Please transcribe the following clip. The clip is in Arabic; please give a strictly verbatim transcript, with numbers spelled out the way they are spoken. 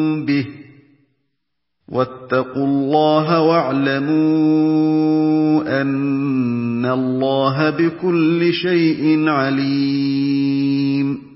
به واتقوا الله واعلموا أن الله بكل شيء عليم